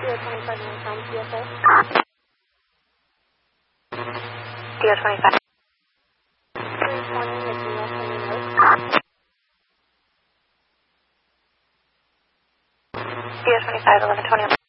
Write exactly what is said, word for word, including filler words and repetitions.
twenty-five ninety-nine P S A. D O twenty-five. D O twenty-five, eleven twenty.